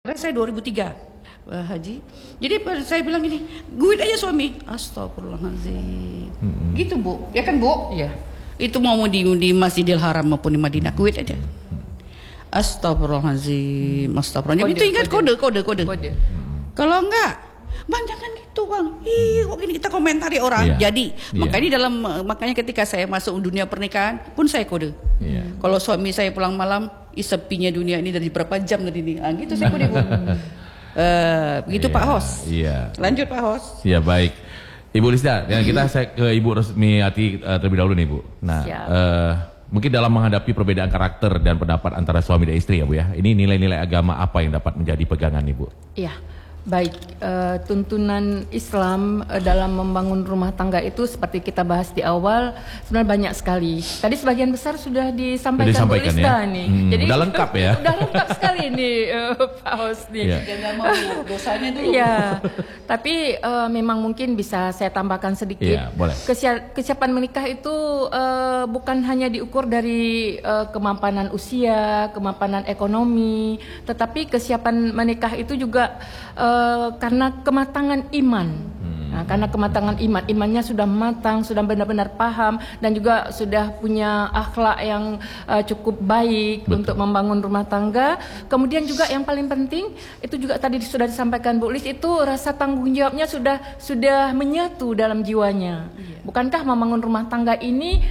Saya 2003 haji. Jadi saya bilang gini, guide aja suami. Astagfirullahaladzim. Gitu Bu, ya kan Bu? Iya. Itu mau di Masjidil Haram maupun di Madinah, guide aja. Astagfirullahaladzim, astagfirullahaladzim. Itu ingat kode. Kalau enggak, bang jangan gitu bang. Kok gini kita komentari orang. Jadi makanya ketika saya masuk dunia pernikahan pun saya kode. Kalau suami saya pulang malam, sepinya dunia ini dari berapa jam tadi ini. Gitu saya kode Bu. Begitu Pak Hos. Lanjut Pak Hos. Iya baik. Ibu Lisda, saya ke Ibu Resmiati terlebih dahulu nih Bu. Nah, mungkin dalam menghadapi perbedaan karakter dan pendapat antara suami dan istri ya Bu ya. Ini nilai-nilai agama apa yang dapat menjadi pegangan Ibu? Iya. Baik, tuntunan Islam dalam membangun rumah tangga itu seperti kita bahas di awal sebenarnya banyak sekali. Tadi sebagian besar sudah disampaikan Bu Lista nih. Jadi udah lengkap ya. Udah lengkap sekali nih Pak Hos nih. Jangan mau dosanya dulu. Iya. Tapi memang mungkin bisa saya tambahkan sedikit. Iya, boleh. Kesiapan menikah itu bukan hanya diukur dari kemapanan usia, kemapanan ekonomi, tetapi kesiapan menikah itu juga karena kematangan iman. Nah, karena kematangan imannya sudah matang, sudah benar-benar paham dan juga sudah punya akhlak yang cukup baik untuk membangun rumah tangga. Kemudian juga yang paling penting itu juga tadi sudah disampaikan Bu Lis, itu rasa tanggung jawabnya sudah menyatu dalam jiwanya. Bukankah membangun rumah tangga ini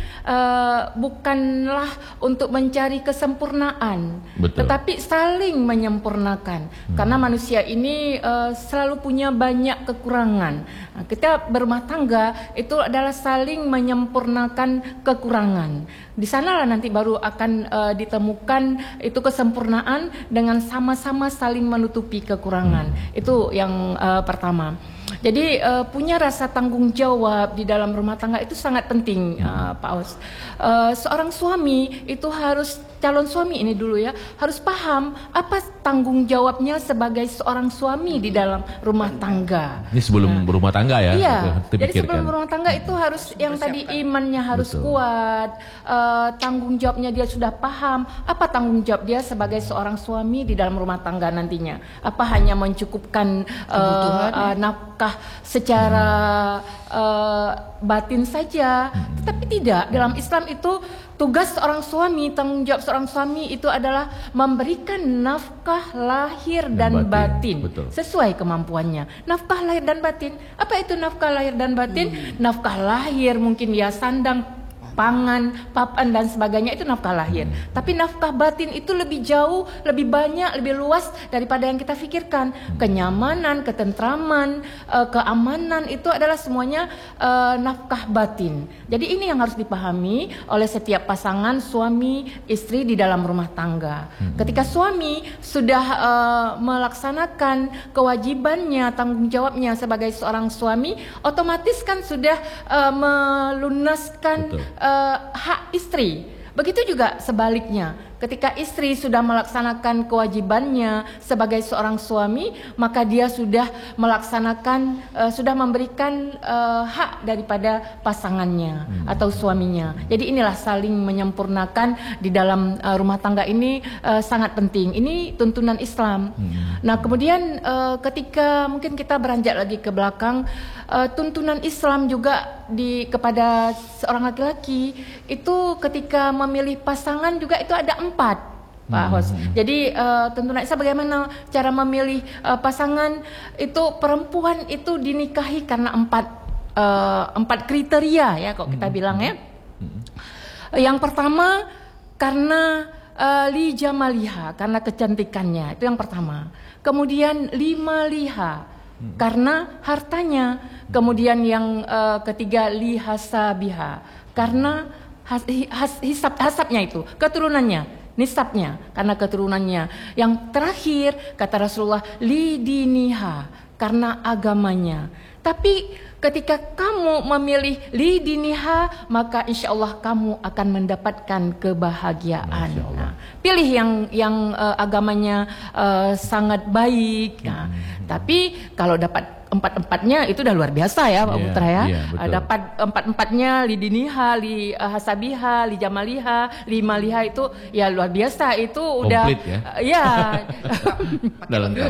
bukanlah untuk mencari kesempurnaan, tetapi saling menyempurnakan. Karena manusia ini selalu punya banyak kekurangan. Nah, kita berumah tangga itu adalah saling menyempurnakan kekurangan. Di sanalah nanti baru akan ditemukan itu kesempurnaan dengan sama-sama saling menutupi kekurangan. Itu yang pertama. Jadi punya rasa tanggung jawab di dalam rumah tangga itu sangat penting, Pak Aus. Seorang suami itu harus, calon suami ini dulu ya, harus paham apa tanggung jawabnya sebagai seorang suami di dalam rumah tangga. Ini sebelum berumah tangga ya? Iya, jadi sebelum berumah tangga itu harus yang tadi imannya harus kuat, tanggung jawabnya dia sudah paham, apa tanggung jawab dia sebagai seorang suami di dalam rumah tangga nantinya. Apa hanya mencukupkan nafkah secara batin saja, tetapi tidak. Dalam Islam itu tugas seorang suami, tanggung jawab seorang suami itu adalah memberikan nafkah lahir dan batin sesuai kemampuannya. Nafkah lahir dan batin, apa itu nafkah lahir dan batin? Nafkah lahir mungkin ya sandang, pangan, papan dan sebagainya, itu nafkah lahir. Tapi nafkah batin itu lebih jauh, lebih banyak, lebih luas daripada yang kita pikirkan. Kenyamanan, ketentraman, keamanan itu adalah semuanya nafkah batin. Jadi ini yang harus dipahami oleh setiap pasangan suami istri di dalam rumah tangga. Ketika suami sudah melaksanakan kewajibannya, tanggung jawabnya sebagai seorang suami, otomatis kan sudah melunaskan hak istri. Begitu juga sebaliknya, ketika istri sudah melaksanakan kewajibannya sebagai seorang suami, maka dia sudah melaksanakan, sudah memberikan hak daripada pasangannya atau suaminya. Jadi inilah saling menyempurnakan di dalam rumah tangga ini sangat penting. Ini tuntunan Islam. Nah kemudian ketika mungkin kita beranjak lagi ke belakang, tuntunan Islam juga kepada seorang laki-laki itu ketika memilih pasangan juga itu ada 4, Pak Hos. Jadi tuntunan Islam bagaimana cara memilih pasangan itu, perempuan itu dinikahi karena 4 kriteria ya kok kita bilang ya. Yang pertama karena li jamaliha, karena kecantikannya, itu yang pertama. Kemudian lima-liha, karena hartanya. Kemudian yang ketiga li hasabiha, karena hasabnya itu, keturunannya, nisabnya, karena keturunannya. Yang terakhir kata Rasulullah li diniha, karena agamanya. Tapi ketika kamu memilih li diniha, maka insya Allah kamu akan mendapatkan kebahagiaan. Nah, pilih yang agamanya sangat baik. Nah, tapi kalau dapat 4-4-nya itu udah luar biasa ya Pak Putra ya. Dapat 4-4-nya li diniha, li hasabiha, li jamaliha, li maliha, itu ya luar biasa, itu udah komplit ya. Ya.